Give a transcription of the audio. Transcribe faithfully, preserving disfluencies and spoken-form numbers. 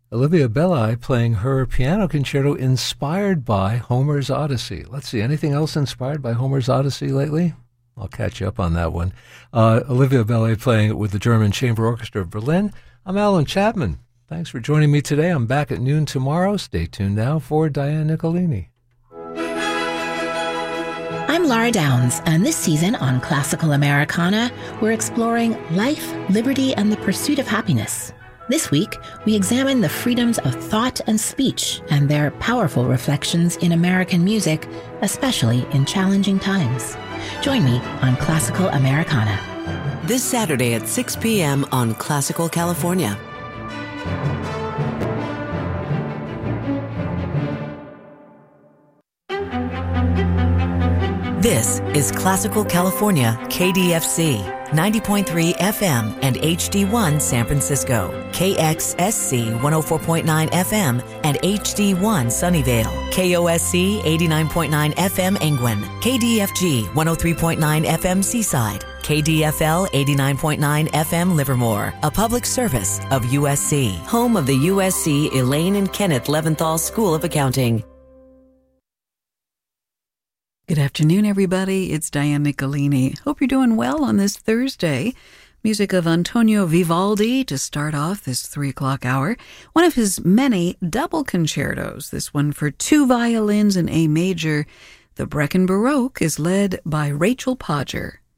Olivia Belli playing her piano concerto inspired by Homer's Odyssey. Let's see, anything else inspired by Homer's Odyssey lately? I'll catch you up on that one. Uh, Olivia Belli playing it with the German Chamber Orchestra of Berlin. I'm Alan Chapman. Thanks for joining me today. I'm back at noon tomorrow. Stay tuned now for Diane Nicolini. I'm Laura Downs, and this season on Classical Americana, we're exploring life, liberty, and the pursuit of happiness. This week, we examine the freedoms of thought and speech and their powerful reflections in American music, especially in challenging times. Join me on Classical Americana. This Saturday at six p.m. on Classical California. This is Classical California, K D F C, ninety point three F M and H D one San Francisco, K X S C one oh four point nine F M and H D one Sunnyvale, K O S C eighty-nine point nine F M Angwin, K D F G one oh three point nine F M Seaside, K D F L eighty-nine point nine F M Livermore, a public service of U S C, home of the U S C Elaine and Kenneth Leventhal School of Accounting. Good afternoon, everybody. It's Diane Nicolini. Hope you're doing well on this Thursday. Music of Antonio Vivaldi to start off this three o'clock hour. One of his many double concertos, this one for two violins in A major. The Brecken Baroque is led by Rachel Podger.